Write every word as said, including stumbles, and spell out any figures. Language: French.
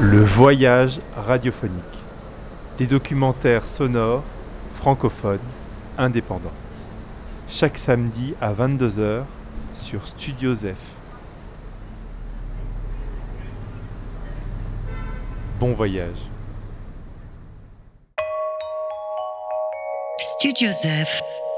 Le voyage radiophonique. Des documentaires sonores, francophones, indépendants. Chaque samedi à vingt-deux heures sur Studio Zef. Bon voyage. Studio Zef.